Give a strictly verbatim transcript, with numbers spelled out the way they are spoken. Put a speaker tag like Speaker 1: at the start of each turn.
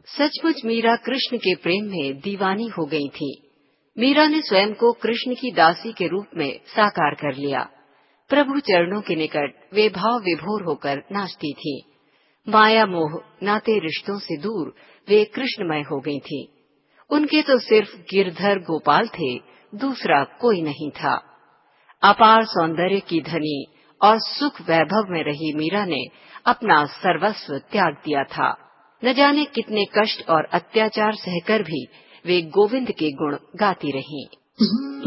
Speaker 1: सचमुच मीरा कृष्ण के प्रेम में दीवानी हो गई थी। मीरा ने स्वयं को कृष्ण की दासी के रूप में साकार कर लिया। प्रभु चरणों के निकट वे भाव विभोर होकर नाचती थी। माया मोह नाते रिश्तों से दूर वे कृष्णमय हो गई थी। उनके तो सिर्फ गिरधर गोपाल थे, दूसरा कोई नहीं था। अपार सौंदर्य की धनी और सुख वैभव में रही मीरा ने अपना सर्वस्व त्याग दिया था। न जाने कितने कष्ट और अत्याचार सहकर भी वे गोविंद के गुण गाती रहीं।